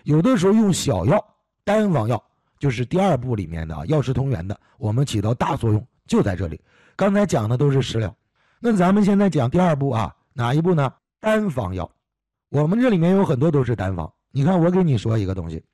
有的时候用小药单方药，就是第2步里面的药食同源的，我们起到大作用就在这里。刚才讲的都是食疗，那咱们现在讲第2步啊，哪一步呢？单方药。我们这里面有很多都是单方。你看我给你说一个东西，